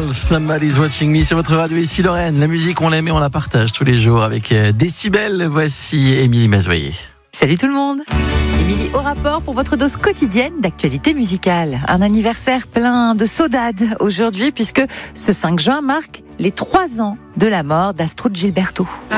Somebody's Watching Me sur votre radio. Ici Lorraine, la musique on l'aime et on la partage tous les jours avec Décibel. Voici Émilie Mazoyer. Salut tout le monde. Émilie au rapport pour votre dose quotidienne d'actualité musicale. Un anniversaire plein de saudade aujourd'hui puisque ce 5 juin marque les 3 ans de la mort d'Astrud Gilberto.